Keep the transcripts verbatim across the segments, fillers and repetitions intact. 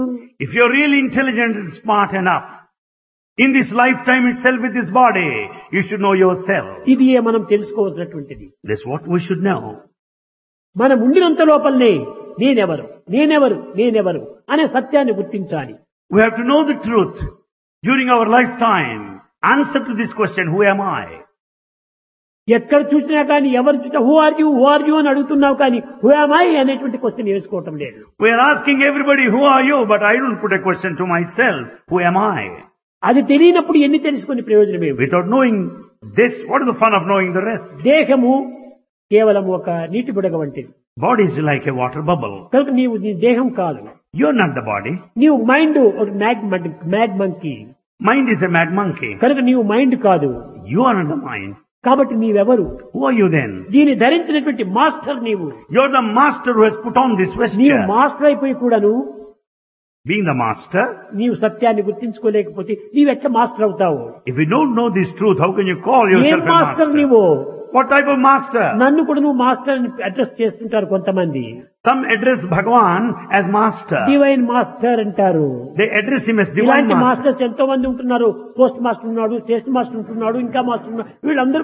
If you're really intelligent and smart enough, in this lifetime itself with this body, you should know yourself. ఇది మనం తెలుసుకోవాల్సినటువంటిది. That's what we should know. మనం ఉండినంత లోపలనే నేనెవరు నేనెవరు నేనెవరు అనే సత్యాన్ని గుర్తించాలి. We have to know the truth during our lifetime. Answer to this question, who am I? ఎక్కడ చూసినా కానీ ఎవరు చూసినా who are you who are you అని అడుగుతున్నావు కానీ హూ ఆమ్ ఐ అనేటువంటి క్వశ్చన్ వేసుకోవటం లేదు. We are asking everybody, who are you? But I don't put a question to myself, who am I? అది తెలియనప్పుడు ఎన్ని తెలుసుకునే ప్రయోజనం ఏమి? Without knowing this, what is the fun of knowing the rest? దేహము కేవలం ఒక నీటి బుడగ వంటిది. Body is like a water bubble. కనుక నీవు నీ దేహం కాదు. You're not the body. నీవు మైండ్ ఒక mad mad monkey. Mind is a mad monkey. కనుక నీవు మైండ్ కాదు. You are not the mind. కాబట్టి నీవెవరు? Who are you then? దీన్ని ధరించినటువంటి మాస్టర్ నీవు. You're the master who has put on this నీవు vesture. మాస్టర్ అయిపోయి కూడాను Being the master, నీవు సత్యాన్ని గుర్తించుకోలేకపోతే నీవెట్లా మాస్టర్ అవుతావు? if you don't know this truth, how can you call ఏం yourself a మాస్టర్ master? నీవు? What type of master? నన్ను కూడా నువ్వు మాస్టర్ అని అడ్రస్ చేస్తుంటారు కొంతమంది. Some address Bhagavan as master. Divine master అంటారు. They address him as divine ఇలాంటి master. మాస్టర్స్ ఎంతో మంది ఉంటున్నారు. పోస్ట్ మాస్టర్ ఉన్నాడు, స్టేషన్ మాస్టర్ ఉంటున్నాడు, ఇంకా మాస్టర్ ఉన్నాడు. వీళ్ళందరూ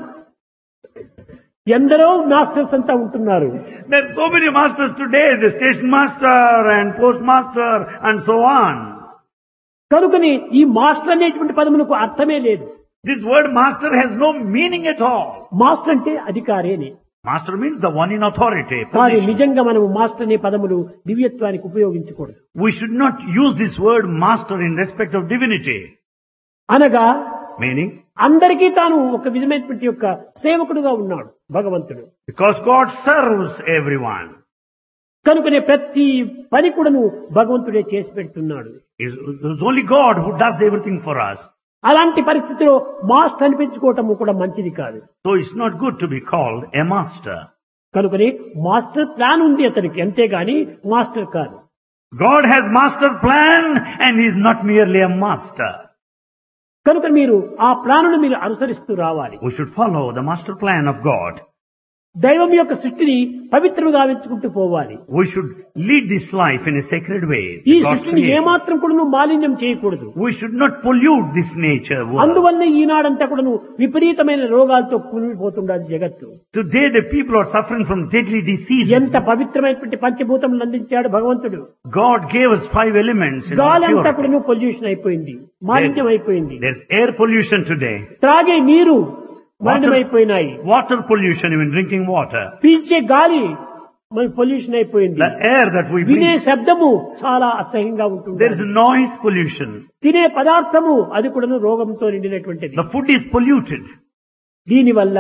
ఎందరో మాస్టర్స్ అంతా ఉంటున్నారు. There are so many masters today, the station master and postmaster and so on. కనుకని ఈ మాస్టర్ అనేటువంటి పదమునకు అర్థమే లేదు. This word master has no meaning at all. Master అంటే అధికారేని. Master means the one in authority. కానీ position. నిజంగా మనం master అనే పదములు దివ్యత్వానికి ఉపయోగించకూడదు. We should not use this word master in respect of divinity. అనగా Meaning, అందరికీ తాను ఒక విధమైనటువంటి యొక్క సేవకుడుగా ఉన్నాడు భగవంతుడు. because God serves everyone. కనుకనే ప్రతి పని కూడాను భగవంతుడే చేసి పెడుతున్నాడు. It's only God who does everything for us. అలాంటి పరిస్థితిలో మాస్టర్ అనిపించుకోవటము కూడా మంచిది కాదు. So it's not good to be called a master. కనుకనే మాస్టర్ ప్లాన్ ఉంది అతనికి, అంతేగాని మాస్టర్ కాదు. God has master plan and he is not merely a master. కనుక మీరు ఆ ప్లానును మీరు అనుసరిస్తూ రావాలి. We should follow the master plan of God. దైవం యొక్క సృష్టిని పవిత్రంగా గావించుకుంటూ పోవాలి. We should lead this life in a sacred way. ఈ God's సృష్టిని creation. ఏమాత్రం కూడా నువ్వు మాలిన్యం చేయకూడదు. We should not pollute this nature world. అందువల్ల ఈనాడంతా కూడా నువ్వు విపరీతమైన రోగాలతో కూలిపోతుండాలి జగత్తు. Today the people are suffering from deadly diseases. ఎంత పవిత్రమైనటువంటి పంచభూతములను అందించాడు భగవంతుడు. God gave us five elements in our గాలి అంతా కూడా purity. నువ్వు పొల్యూషన్ అయిపోయింది, మాలిన్యం అయిపోయింది. There's air pollution today. త్రాగే నీరు Water, మలినమైపోయినాయి. water pollution, even drinking water. పీల్చే గాలి మరి పొల్యూషన్ అయిపోయింది. The air that we వినే breathe. శబ్దము చాలా అసహ్యంగా ఉంటుంది. There is noise pollution. తినే పదార్థము అది కూడా రోగంతో నిండినటువంటిది. The food is polluted. దీనివల్ల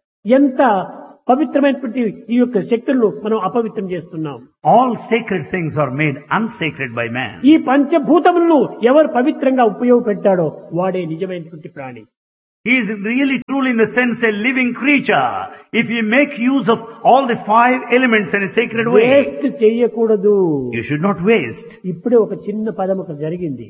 ఎంత పవిత్రమైనటువంటి ఈ యొక్క శక్తులను మనం అపవిత్రం చేస్తున్నాం. All sacred things are made unsacred by man. ఈ పంచభూతములను ఎవరు పవిత్రంగా ఉపయోగపెట్టాడో వాడే నిజమైనటువంటి ప్రాణి. He is really truly in the sense a living creature. If you make use of all the five elements in a sacred way, waste చేయకూడదు. you should not waste. ఇప్పుడే ఒక చిన్న పదం ఒక జరిగింది.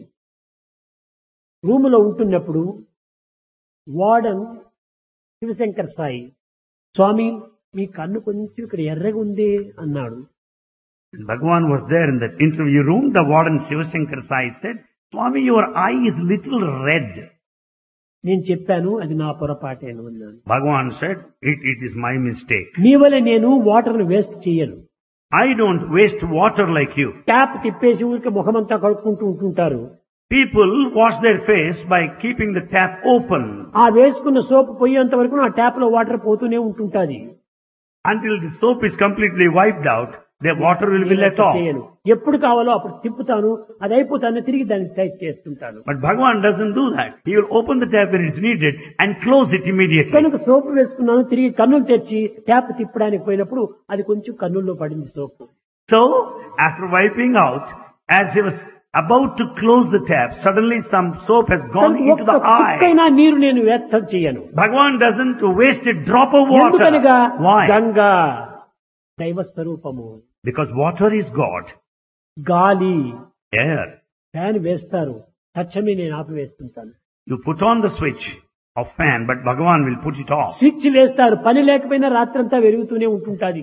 రూములో ఉంటున్నప్పుడు వార్డన్ శివశంకర్ సాయి, స్వామి మీ కన్ను కొంచెం ఇక్కడ ఎర్రగా ఉంది అన్నాడు. Bhagavan was there in that interview room. The warden Shivashankar Sai said, Swami, your eye is little red. నేను చెప్పాను అది నా పొరపాటేను అన్నాను. Bhagavan said, it, it is my mistake. నీ వల్ల నేను వాటర్ ను వేస్ట్ చేయను. I don't waste water like you. Tap తిప్పేసి ఊరికి ముఖమంతా కడుక్కుంటూ ఉంటుంటారు. People wash their face by keeping the tap open. ఆ వేసుకున్న సోప్ పోయేంత వరకు ఆ ట్యాప్ లో వాటర్ పోతూనే ఉంటుంటాది. Until the soap is completely wiped out, the water will be let off. చేయను. ఎప్పుడు కావాలో అప్పుడు తిప్పుతాను, అది అయిపోతాను, తిరిగి దాన్ని టైట్ చేస్తుంటాను. But Bhagavan doesn't do that. He will open the tap when it's needed and close it immediately. కనుక సోపు వేసుకున్నాను, తిరిగి కన్నులు తెచ్చి ట్యాప్ తిప్పడానికి పోయినప్పుడు అది కొంచెం కన్నుల్లో పడింది సోపు. So, after wiping out, as he was about to close the tap, suddenly some soap has gone into the eye. చుక్కైనా నీరు నేను వ్యర్థం చేయను. Bhagavan doesn't waste a drop of water. ఎందుకనగా Why? గంగా దైవ స్వరూపము. Because water is God. గాలి Air. Fan వేస్తారు, తక్షణమే నేను ఆపివేస్తుంటాను. You put on the switch of fan, but Bhagavan will put it off. Switch వేస్తారు, పని లేకపోయినా రాత్రంతా వెలుగుతూనే ఉంటుంటాది.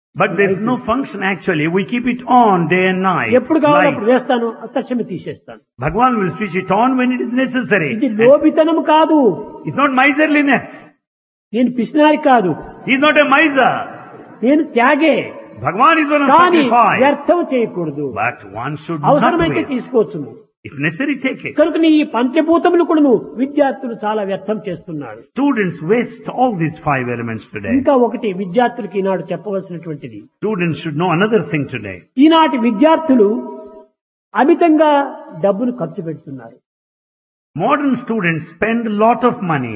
But there's no function actually. We keep it on day and night. ఎప్పుడు కావాలో అప్పుడు Lights. వేస్తాను, తక్షణమే తీసేస్తాను. Bhagavan will switch it on when it is necessary. ఇది లోభితనం కాదు, It's not miserliness. నేను పిసినారి కాదు, He's not a miser. నేను త్యాగే. Bhagavan is one of కానీ sacrifice. వ్యర్థం చేయకూడదు. But one should not అవసరమైతే waste. తీసుకోవచ్చును. If necessary, take it. కనుక ఈ పంచభూతములు కూడాను విద్యార్థులు చాలా వ్యర్థం చేస్తున్నారు. Students waste all these five elements today. ఇంకా ఒకటి విద్యార్థులకి ఈనాడు చెప్పవలసినటువంటిది, Students should know another thing today. ఈనాటి విద్యార్థులు అమితంగా డబ్బును ఖర్చు పెడుతున్నారు. Modern students spend a lot of money.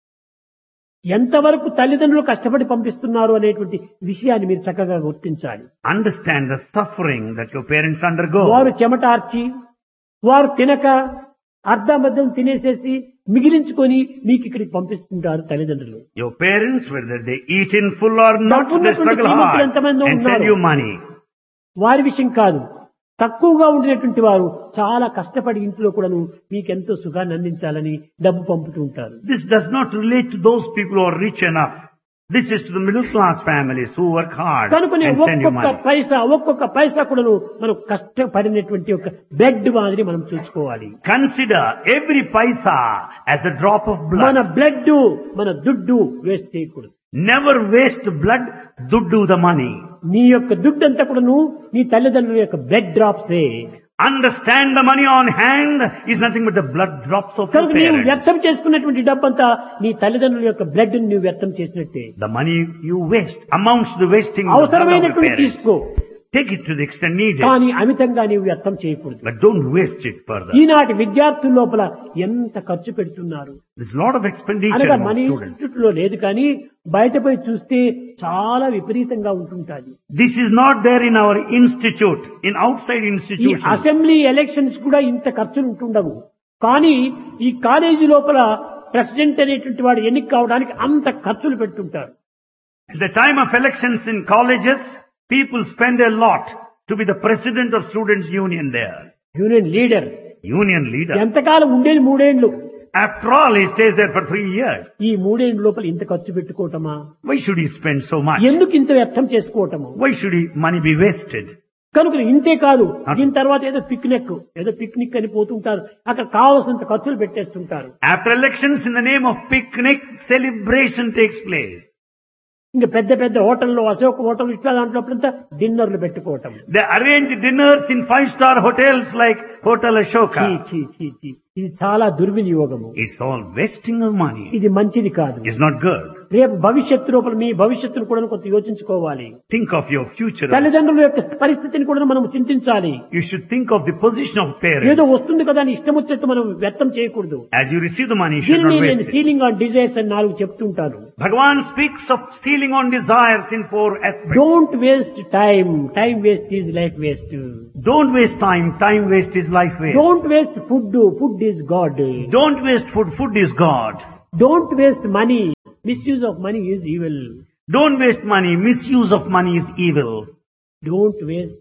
ఎంతవరకు తల్లిదండ్రులు కష్టపడి పంపిస్తున్నారు అనేటువంటి విషయాన్ని మీరు చక్కగా గుర్తించాలి. Understand the suffering that your parents undergo. వారు చెమటార్చి, వారు తినక అర్ధమద్దం తినేసేసి మిగిలించుకొని మీకు ఇక్కడికి పంపిస్తుంటారు తల్లిదండ్రులు. Your parents, whether they eat in full or not, they డబ్బున్నటువంటి struggle శ్రీమంతులు hard ఎంతమందో and send ఉన్నారు. you money. వారి విషయం కాదు, తక్కువగా ఉండినటువంటి వారు చాలా కష్టపడి ఇంట్లో కూడాను మీకెంతో సుఖాన్ని అందించాలని డబ్బు పంపుతూ ఉంటారు. This does not relate to those people who are rich enough. This is to the middle class families who work hard కనుకనే and send you ఒక్కొక్క money. పైసా ఒక్కొక్క పైసా కూడాను మనం కష్టపడినటువంటి ఒక బ్లడ్ మాదిరి మనం చూసుకోవాలి. Consider every paisa as a drop of మన blood. బ్లడ్ మన దుడ్డు వేస్ట్ చేయకూడదు. Never waste blood, duddu the money. నీ యొక్క దుడ్డు అంతా కూడాను నీ తల్లిదండ్రుల యొక్క blood డ్రాప్సే. Understand the money on hand is nothing but the blood drops of your కనుక నీవు parents. వ్యర్థం చేసుకున్నటువంటి డబ్బంతా నీ తల్లిదండ్రుల యొక్క బ్లడ్ ని నువ్వు వ్యర్థం చేసినట్టే. The money you waste amounts to wasting the blood of your అవసరమైనటువంటి parents. తీసుకో, Take it to the extent needed, కానీ అమితంగా నీవు వ్యర్థం చేయకూడదు. but don't waste it further. ఈనాటి విద్యార్థుల లోపల ఎంత ఖర్చు పెడుతున్నారు There's a lot of expenditure అనగా among మన students. ఇన్స్టిట్యూట్ లో లేదు, కానీ బయటపై చూస్తే చాలా విపరీతంగా ఉంటుంటాది. This is not there in our institute, in outside ఈ institutions. అసెంబ్లీ ఎలక్షన్స్ కూడా ఇంత ఖర్చులు ఉంటుండవు, కానీ ఈ కాలేజీ లోపల ప్రెసిడెంట్ అనేటువంటి వాడు ఎన్నిక కావడానికి అంత ఖర్చులు పెడుతుంటారు. At the time of elections in colleges, people spend a lot to be the president of students' union there. Union leader Union leader. ఎంతకాలం ఉండేది మూడేండ్లు. After all, he stays there for three years. ఈ మూడేండ్ల లోపల ఇంత ఖర్చు పెట్టుకోవటమా? Why should he spend so much? ఎందుకు ఇంత వ్యర్థం చేసుకోవటము? Why should he, money be wasted? కనుక ఇంతే కాదు, దీని తర్వాత ఏదో పిక్నిక్ ఏదో పిక్నిక్ అని పోతుంటారు, అక్కడ కావాల్సినంత ఖర్చులు పెట్టేస్తుంటారు. After elections, in the name of picnic, celebration takes place. ఇంకా పెద్ద పెద్ద హోటల్లో, అశోక్ హోటల్ ఇట్లా దాంట్లో డిన్నర్లు పెట్టుకోవటం. They arrange dinners in five-star hotels like Hotel చీ, Ashoka. చీ, చీ, చీ. ఇది చాలా దుర్వినియోగము. It's all wasting of money. ఇది మంచిది కాదు. It's not good. రేపు భవిష్యత్తు లోపల మీ భవిష్యత్తును కూడా కొంత యోచించుకోవాలి. Think of your future. తల్లిదండ్రుల యొక్క పరిస్థితిని కూడా మనం చింతించాలి. You should think of the position of ఏదో parents. వస్తుంది కదా అని ఇష్టం వచ్చినట్టు మనం వ్యర్థం చేయకూడదు. As you receive the money, you should దీన్ని not నేను waste it. Ceiling on desires అని నాలుగు చెప్తుంటాను. Bhagavan speaks of sealing on desires in four aspects. Don't waste time, time waste is life waste. Don't waste time. Time waste is life waste. Don't waste food, food is God. Don't waste food. Food is God. Don't waste money, misuse of money is evil. Don't waste money. Misuse of money is evil. Don't waste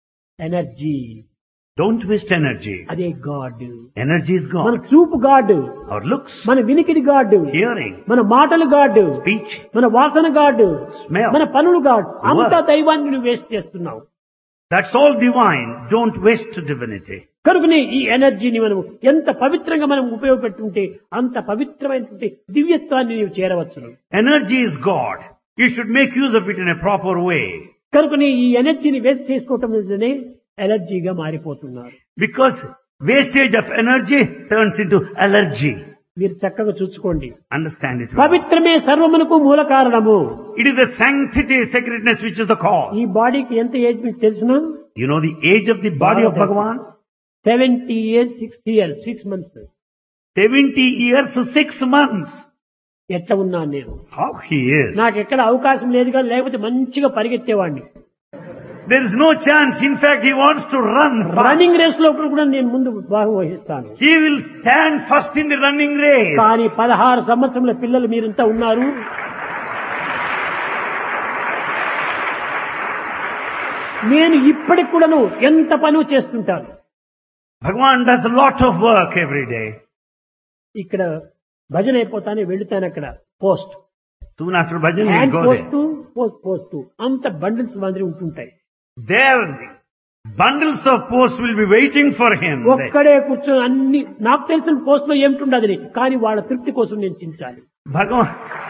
energy, Don't waste energy. అదే God. Energy is మన God. చూపు God, Our looks, మన వినికిడి God, hearing, మన మాటలు God, speech, మన వాసన God, smell. మన పనులు గాడ్. అంతా Work. దైవాన్ని నువ్వు వేస్ట్ చేస్తున్నావు. That's all divine. Don't waste divinity. కనుకనే ఈ ఎనర్జీని మనం ఎంత పవిత్రంగా మనం ఉపయోగపెట్టుంటే అంత పవిత్రమైనటువంటి దివ్యత్వాన్ని నీవు చేరవచ్చును. Energy is God. You should make use of it in a proper way. కనుకనే ఈ ఎనర్జీని వేస్ట్ చేసుకోవటం నిజమే ఎలర్జీగా మారిపోతున్నారు. Because wastage of energy turns into allergy. మీరు చక్కగా చూసుకోండి. Understand it. well. పవిత్రమే సర్వమునకు మూల కారణము. It is the sanctity, sacredness which is the cause. ఈ బాడీకి ఎంత ఏజ్ మీకు తెలుసునా? You know the age of the body of Bhagavan? Seventy years six years six months. seventy years, six months. ఎట్లా ఉన్నాను నేను? How he is. నాకు ఎక్కడ అవకాశం లేదు కానీ, లేకపోతే మంచిగా పరిగెత్తేవాడిని. There is no chance. In fact, he wants to run fast. Running race లో కూడా నేను ముందు భాగం వహిస్తాను. He will stand first in the running race. కానీ పదహారు సంవత్సరముల పిల్లలు మీరింతా ఉన్నారు. నేను ఇప్పటికి కూడాను ఎంత పని చేస్తుంటాను. Bhagavan does a lot of work every day. ఇక్కడ భజన అయిపోతానే వెళుతాను, అక్కడ post Soon after bhajan, he hand will go there. Post post post అంత బండిల్స్ మాదిరి ఉంటుంటాయి. There, bundles of posts will be waiting for him. ఒక్కడే కూర్చొని అన్ని నాకు తెలిసిన పోస్ట్ లో ఏమిటుండదని, కానీ వాళ్ళ తృప్తి కోసం నేను చించాలి. Bhagavan,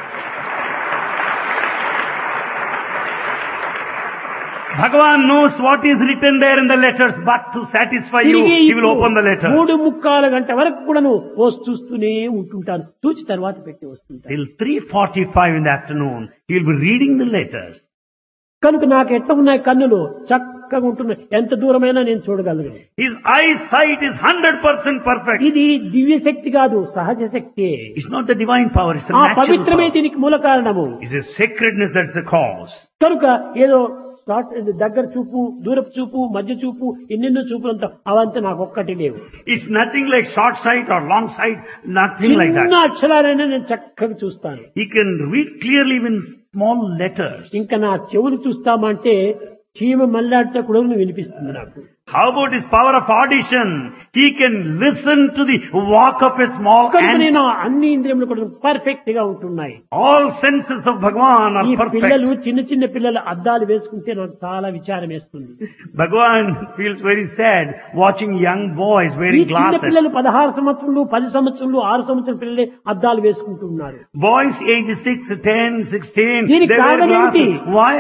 Bhagavan knows what is written there in the letters, but to satisfy you, తిరిగి he will open the letter. మూడు ముక్కాల గంట వరకు కూడాను పోస్ట్ చూస్తూనే ఉంటుంటాను. చూచి తర్వాత పెట్టి వస్తుంటాను. Till three forty-five in the afternoon, he will be reading the letters. కనుక నాకు ఎట్లా ఉన్నాయి కన్నులు చక్కగా ఉంటున్నాయి, ఎంత దూరమైనా నేను చూడగలను. His eyesight is one hundred percent perfect. ఇది దివ్య శక్తి కాదు, సహజ శక్తి. It's not the divine power, it's a ఆ natural పవిత్రమే power. దీనికి మూల కారణము. It is sacredness that's the cause. కనుక ఏదో షార్ట్ దగ్గర చూపు, దూరపు చూపు, మధ్య చూపు, ఎన్నెన్నో చూపులంతా అవంతా నాకు ఒక్కటి లేవు. It's nothing like short sight or long sight, nothing like చిన్న that. అక్షరాలైనా నేను చక్కగా చూస్తాను. He can read clearly even small letters. ఇంకా నా చెవులు చూస్తామంటే చీమ మల్లాడితే కూడా వినిపిస్తుంది నాకు. How about his power of audition? He can listen to the walk of a small కనుక ant. నేను అన్ని ఇంద్రియములు కూడా పర్ఫెక్ట్ గా ఉంటున్నాయి. All senses of Bhagavan ఈ are పిల్లలు perfect. చిన్న చిన్న పిల్లలు అద్దాలు వేసుకుంటే నాకు చాలా విచారం వేస్తుంది. Bhagavan feels very sad watching young boys ఈ wearing చిన్న glasses. పిల్లలు పదహారు సంవత్సరాలు పది సంవత్సరాలు ఆరు సంవత్సరాల పిల్లలే అద్దాలు వేసుకుంటూ ఉన్నారు. Boys age six, ten, sixteen, they దీనికి wear కారణం ఏంటి? glasses. Why?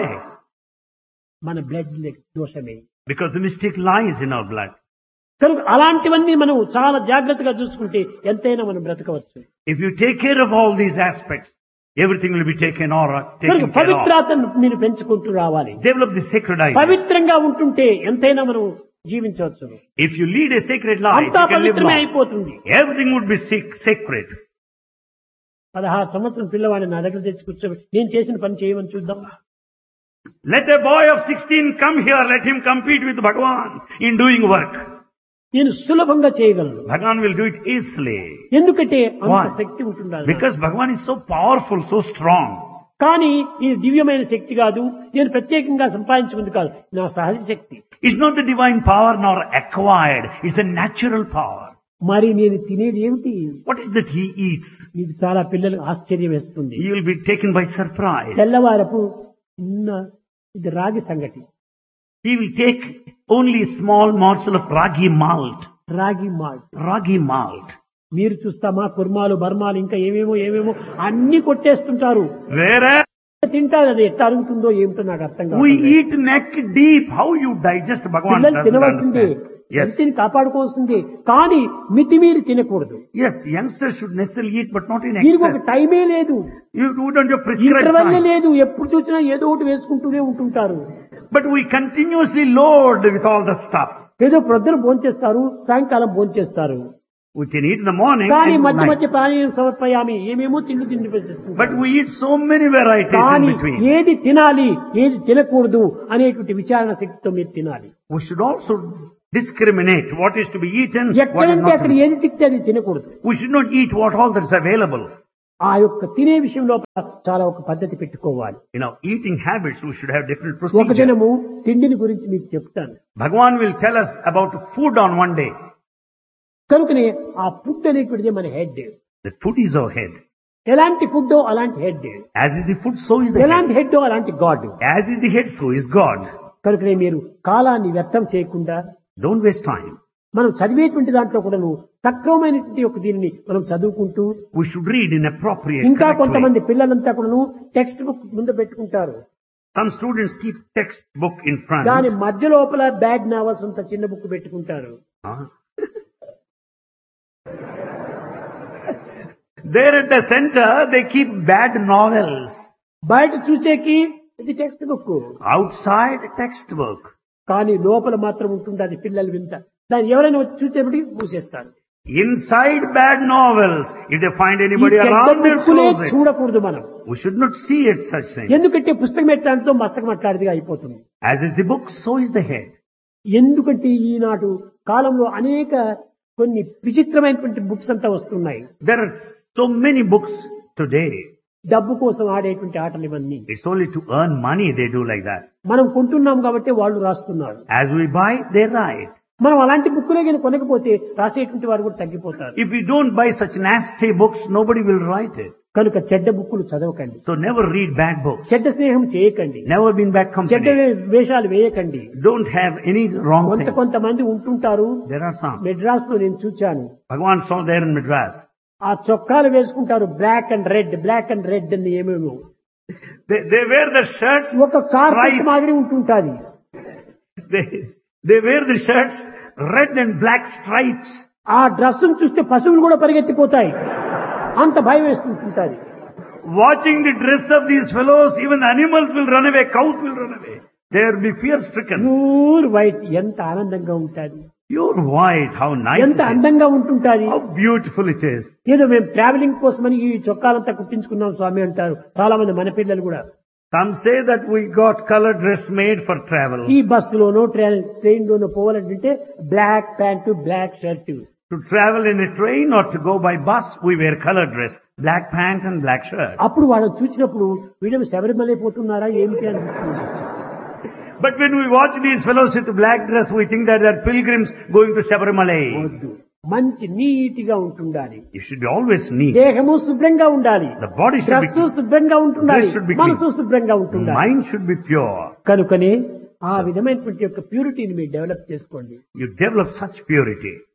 మన blood దోషమే. Because the mystic lies in our blood. కనుక అలాంటివన్నీ మనం చాలా జాగ్రత్తగా చూసుకుంటే ఎంతైనా మనం బ్రతకవచ్చు. If you take care of all these aspects, everything will be taken or కనుక taken care of. పవిత్రతను మీరు పెంచుకుంటూ రావాలి. Develop the sacred idea. పవిత్రంగా ఉంటుంటే ఎంతైనా మనం జీవించవచ్చు. If you lead a sacred life, అంతా you can live పవిత్రమే long. అయిపోతుంది. Everything would be sac- sacred. పదహారు సంవత్సరం పిల్లవాడిని నా దగ్గర తెచ్చి కూర్చోబెట్టి నేను చేసిన పని చేయమని చూద్దాం. Let a boy of sixteen come here, let him compete with Bhagavan in doing work. నేను సులభంగా చేయగలను. Bhagavan will do it easily. ఎందుకంటే అంత Why? శక్తి ఉంటుండాలి. Because Bhagavan is so powerful, so strong. కానీ ఇది దివ్యమైన శక్తి కాదు, నేను ప్రత్యేకంగా సంపాదించుకుంది కాదు, నా సహజ శక్తి. It's not the divine power nor acquired, it's a natural power. మరి నేను తినేది ఏమిటి? What is that he eats? మీకు చాలా పిల్లలకు ఆశ్చర్యం వేస్తుంది. He will be taken by surprise. తెల్లవారపు చిన్న ఇది రాగి సంగటి, He will take only small morsel of ragi malt. రాగి మాల్ట్. Ragi malt. మీరు చూస్తామా కుర్మాలు బర్మాలు ఇంకా ఏమేమో ఏమేమో అన్ని కొట్టేస్తుంటారు. Whereas తింటారు, అది ఎట్లా అరుగుతుందో ఏమిటో నాకు అర్థం we కాదు. eat neck deep. How you digest Bhagavan పిల్లలు doesn't తినవలసిందే, understand. Yes. హెల్త్ని కాపాడుకోవాల్సిందే, కానీ మితిమీరి తినకూడదు. Yes, youngsters should necessarily eat, but not in దీనికి ఒక excess. టైమే లేదు, You do it on your prescribed interval time. లేదు, ఎప్పుడు చూసినా ఏదో ఒకటి వేసుకుంటూనే ఉంటుంటారు. But we continuously load with all the stuff. ఏదో ప్రొద్దున భోంచేస్తారు, సాయంకాలం భోంచేస్తారు, We can eat in the morning కానీ and మధ్య night. మధ్య పానీయం సమర్పయామి ఏమేమో తిండి తిండి వేసేస్తుంటారు. But we eat so many varieties in కానీ between. ఏది తినాలి ఏది తినకూడదు అనేటువంటి విచారణ శక్తితో మీరు తినాలి. We should also discriminate what is to be eaten, what is ఎక్కడంటే not to అక్కడ be. ఏది చిక్తే అది తినకూడదు. We should not eat what all that is available. ఆ యొక్క తినే విషయంలో చాలా ఒక పద్ధతి పెట్టుకోవాలి. In our eating habits, we should have different ఒక procedures. దినము తిండిని గురించి మీకు చెప్తాను. Bhagavan will tell us about food on one day. కనుకనే ఆ ఫుడ్ అనేటువంటిది మన head. The food is our head. ఎలాంటి ఫుడ్ అలాంటి head, As is the food, so is the ఎలాంటి head. హెడ్ అలాంటి God. As is the head, so is God. కనుకనే మీరు కాలాన్ని వ్యర్థం చేయకుండా Don't waste time. మనం చదివేటువంటి దాంట్లో కూడాను సక్రమమైనటువంటి ఒక దీనిని మనం చదువుకుంటూ, We should read in appropriate, ఇంకా correct way. కొంతమంది పిల్లలంతా కూడాను టెక్స్ట్ బుక్ ముందు పెట్టుకుంటారు, Some students keep textbook in front. దాని మధ్య లోపల బ్యాడ్ నావల్స్ అంత చిన్న బుక్ పెట్టుకుంటారు. Huh? There at the center, they keep bad novels. బయట చూసేకి ఇది టెక్స్ట్ బుక్, Outside, textbook. కానీ లోపల మాత్రం ఉంటుంది అది పిల్లలు వింత. దాన్ని ఎవరైనా వచ్చి చూసేప్పటికి మూసేస్తారు. Inside bad novels. If they find ఈ anybody చెడ్డ around, they'll బుక్కులే close it. చూడకూడదు మనం. We should not see it such things. ఎందుకంటే పుస్తకం ఎట్లాంటితో మస్తకం అట్లాంటిదిగా అయిపోతుంది. As is the book, so is the head. ఎందుకంటే ఈనాడు కాలంలో అనేక కొన్ని విచిత్రమైనటువంటి బుక్స్ అంతా వస్తున్నాయి. There are so many books today. డబ్బు కోసం ఆడేటువంటి ఆటలు ఇవన్నీ. It's only to earn money they do like that. మనం కొంటున్నాం కాబట్టి వాళ్ళు రాస్తున్నారు. As we buy, they write. మనం అలాంటి బుక్కులే కానీ కొనకపోతే రాసేటువంటి వారు కూడా తగ్గిపోతారు. If we don't buy such nasty books, nobody will write it. కనుక చెడ్డ బుక్కులు చదవకండి, So never read bad books. చెడ్డ స్నేహం చేయకండి, Never be in bad చెడ్డ company. వే- వేషాలు వేయకండి. Don't have any wrong కొంత thing. కొంతమంది ఉంటుంటారు. There are some. మెడ్రాస్ లో నేను చూచాను. Bhagavan saw there in Madras. ఆ చొక్కాలు వేసుకుంటారు black and red, black and red అని ఏమేమో. They, they wear the shirts, ఒక కార్పెట్ stripes. మాదిరి ఉంటుంటాది. They, they wear the shirts, red and black stripes. ఆ డ్రెస్ చూస్తే పశువులు కూడా పరిగెత్తిపోతాయి, అంత భయం వేస్తుంటుంటాది. Watching the dress of these fellows, even animals will run away, cows will run away. They will be fear stricken. Pure white ఎంత ఆనందంగా ఉంటాది, Pure white, how nice ఎంత it is. అందంగా ఉంటుంటాది. How beautiful it is. ఏదో మేము travelling కోసమని ఈ చొక్కాలంతా కుట్టించుకున్నాం స్వామి అంటారు చాలా మంది మన పిల్లలు కూడా. Some say that we got color dress made for travel. ఈ బస్సులోనో ట్రైన్ లోనో పోవాలంటే black pant black shirt. To travel in a train or to go by bus, we wear color dress, black pant and black shirt. అప్పుడు వాళ్ళని చూసినప్పుడు వీళ్ళు శబరిమల పోతున్నారా ఏమిటి అనిపిస్తుంది. But when we watch these fellows with black dress, we think that they're pilgrims going to Shabarimala. వద్దు, మంచి నీటిగా ఉంటుండాలి, You should be always neat. దేహము శుభ్రంగా ఉండాలి, The body should dress be, శుభ్రంగా ఉంటుండాలి, Dress should be clean. మనసు శుభ్రంగా ఉంటుండాలి. mind should be pure. కనుకనే ఆ విధమైనటువంటి యొక్క ప్యూరిటీని మీరు డెవలప్ చేసుకోండి. You develop such purity.